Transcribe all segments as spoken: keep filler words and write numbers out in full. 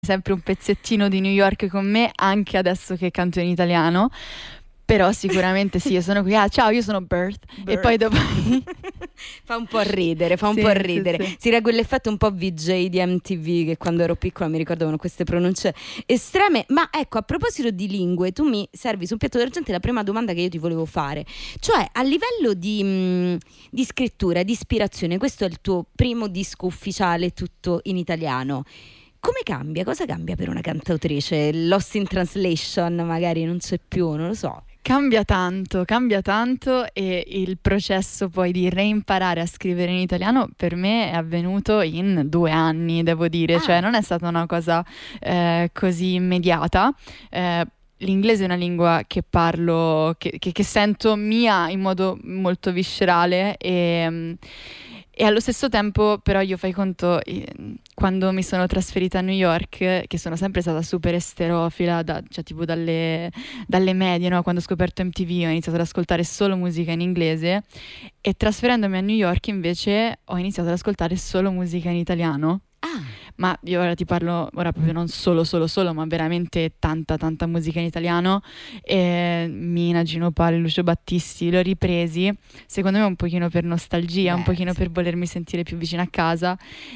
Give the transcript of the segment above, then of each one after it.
sempre un pezzettino di New York con me, anche adesso che canto in italiano. Però sicuramente sì, io sono qui, ah ciao, io sono Birth, Birth. E poi dopo fa un po' ridere, fa un sì, po' ridere. Sì, sì. Si crea quell'effetto un po' V J di M T V, che quando ero piccola mi ricordavano queste pronunce estreme. Ma ecco, a proposito di lingue, tu mi servi su un piatto d'argento la prima domanda che io ti volevo fare. Cioè, a livello di, mh, di scrittura, di ispirazione, questo è il tuo primo disco ufficiale tutto in italiano. Come cambia? Cosa cambia per una cantautrice? Lost in translation magari non c'è più, non lo so. Cambia tanto, cambia tanto e il processo poi di reimparare a scrivere in italiano per me è avvenuto in due anni, devo dire, Ah. cioè non è stata una cosa eh, così immediata. Eh, L'inglese è una lingua che parlo, che, che, che sento mia in modo molto viscerale e, e allo stesso tempo però io fai conto, eh, quando mi sono trasferita a New York, che sono sempre stata super esterofila, da, cioè tipo dalle, dalle medie, no? Quando ho scoperto M T V ho iniziato ad ascoltare solo musica in inglese e trasferendomi a New York invece ho iniziato ad ascoltare solo musica in italiano. Ah. Ma io ora ti parlo, ora proprio non solo, solo, solo, ma veramente tanta, tanta musica in italiano. E Mina, Gino Paoli, Lucio Battisti, li ho ripresi, secondo me un pochino per nostalgia, Beh, un pochino sì. per volermi sentire più vicina a casa.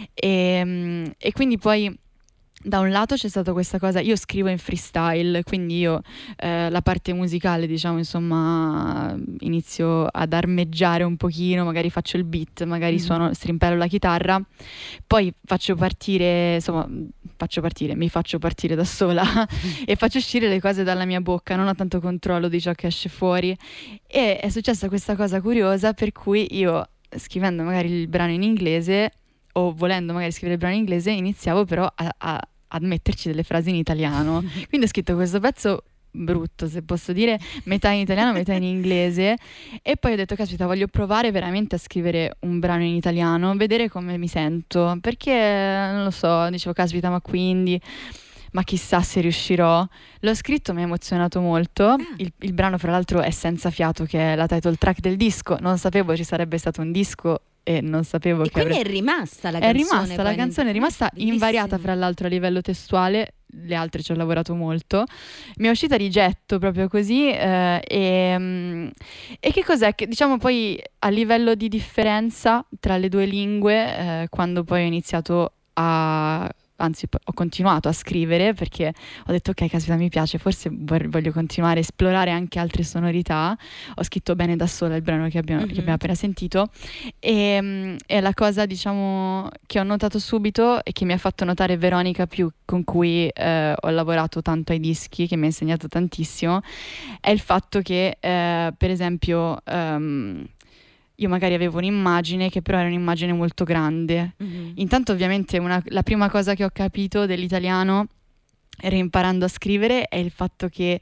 E, e quindi poi... Da un lato c'è stata questa cosa, io scrivo in freestyle, quindi io eh, la parte musicale, diciamo, insomma, inizio ad armeggiare un pochino, magari faccio il beat, magari Mm. suono, strimpello la chitarra, poi faccio partire, insomma, faccio partire, mi faccio partire da sola e faccio uscire le cose dalla mia bocca, non ho tanto controllo di ciò che esce fuori. E è successa questa cosa curiosa per cui io, scrivendo magari il brano in inglese, o volendo magari scrivere il brano in inglese, iniziavo però a, a ad metterci delle frasi in italiano. Quindi ho scritto questo pezzo brutto, se posso dire, metà in italiano, metà in inglese, e poi ho detto, caspita, voglio provare veramente a scrivere un brano in italiano, vedere come mi sento, perché, non lo so, dicevo, caspita, ma quindi... ma chissà se riuscirò. L'ho scritto, mi ha emozionato molto. Ah. Il, il brano, fra l'altro, è Senza Fiato, che è la title track del disco. Non sapevo ci sarebbe stato un disco e non sapevo e che quindi avrebbe... è rimasta la È canzone. rimasta, la poi canzone è nel- rimasta Ah, bellissimo. invariata, fra l'altro, a livello testuale. Le altre ci ho lavorato molto. Mi è uscita di getto proprio così. eh, e, mm, e che cos'è? Che, diciamo poi a livello di differenza tra le due lingue, eh, quando poi ho iniziato a... Anzi, po- ho continuato a scrivere perché ho detto, ok, caspita, mi piace, forse vor- voglio continuare a esplorare anche altre sonorità. Ho scritto Bene da sola, il brano che abbiamo, che Mhm. abbiamo appena sentito. E, mm, e la cosa, diciamo, che ho notato subito e che mi ha fatto notare Veronica Più, con cui eh, ho lavorato tanto ai dischi, che mi ha insegnato tantissimo, è il fatto che, eh, per esempio, ehm, io magari avevo un'immagine che però era un'immagine molto grande. Mhm. Intanto ovviamente una- la prima cosa che ho capito dell'italiano reimparando a scrivere è il fatto che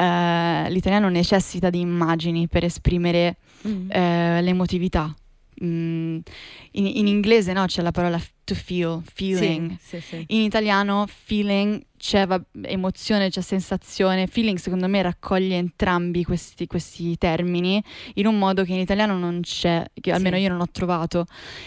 eh, l'italiano necessita di immagini per esprimere Mhm. eh, l'emotività. Mm, in, in inglese no, c'è la parola f- to feel, feeling. Sì, sì, sì. In italiano feeling c'è va- emozione, c'è sensazione. Feeling secondo me raccoglie entrambi questi, questi termini in un modo che in italiano non c'è, che almeno Sì. io non ho trovato.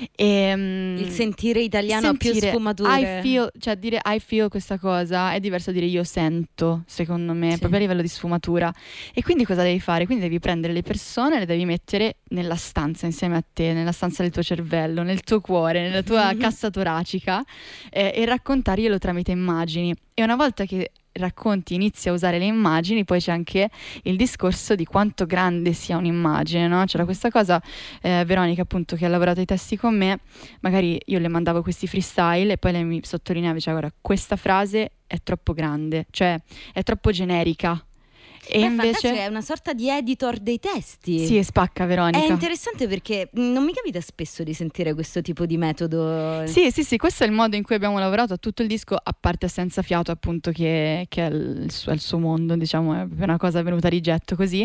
E, mm, Il sentire italiano ha più sentire sfumature. I feel, cioè dire I feel questa cosa è diverso da dire io sento, secondo me, Sì. proprio a livello di sfumatura. E quindi cosa devi fare? Quindi devi prendere le persone e le devi mettere nella stanza insieme a te, nella stanza del tuo cervello, nel tuo cuore, nella tua cassa toracica eh, e raccontarglielo tramite immagini. E una volta che racconti, inizi a usare le immagini, poi c'è anche il discorso di quanto grande sia un'immagine, no? C'era questa cosa, eh, Veronica appunto, che ha lavorato ai testi con me, magari io le mandavo questi freestyle e poi lei mi sottolineava, diceva, guarda, questa frase è troppo grande, cioè è troppo generica. E Beh, invece fantastico, è una sorta di editor dei testi. sì, spacca Veronica. È interessante perché non mi capita spesso di sentire questo tipo di metodo. Sì, sì, sì, questo è il modo in cui abbiamo lavorato a tutto il disco, a parte Senza Fiato, appunto, che, che è, il suo, è il suo mondo, diciamo, è una cosa venuta di getto così.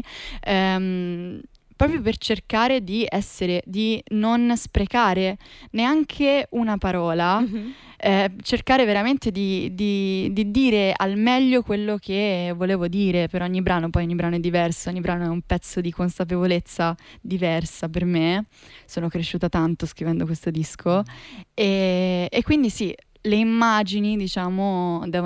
Ehm, proprio per cercare di essere, di non sprecare neanche una parola, Mhm. eh, cercare veramente di, di- di dire al meglio quello che volevo dire per ogni brano. Poi ogni brano è diverso, ogni brano è un pezzo di consapevolezza diversa per me. Sono cresciuta tanto scrivendo questo disco e, e quindi sì, le immagini, diciamo, devono